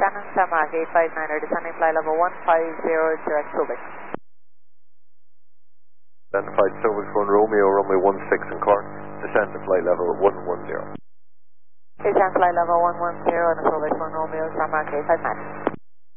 Shannon, Samag 859er, descending flight level 150, direct Subic. Identified Subic 1 Romeo, runway 16 in Cork, descend to flight level 110. Descend flight level 110 on the Subic 1 Romeo, Samag 859.